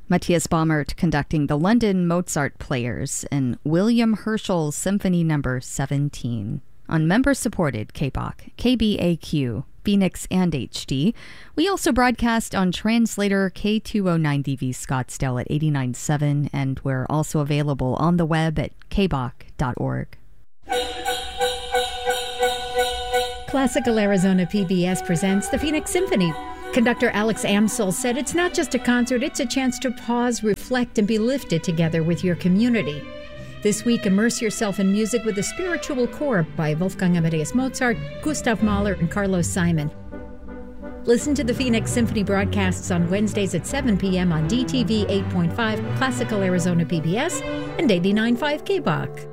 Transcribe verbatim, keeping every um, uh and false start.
Matthias Baumert conducting the London Mozart Players in William Herschel's Symphony Number seventeen on member-supported K B O C, K B A Q, Phoenix, and H D. We also broadcast on translator K two oh nine D V Scottsdale at eighty-nine point seven, and we're also available on the web at k b o c dot org. Classical Arizona P B S presents the Phoenix Symphony. Conductor Alex Amsel said it's not just a concert, it's a chance to pause, reflect, and be lifted together with your community. This week, immerse yourself in music with the Spiritual Core by Wolfgang Amadeus Mozart, Gustav Mahler, and Carlos Simon. Listen to the Phoenix Symphony broadcasts on Wednesdays at seven p.m. on D T V eight point five, Classical Arizona P B S, and eighty-nine point five K B O C.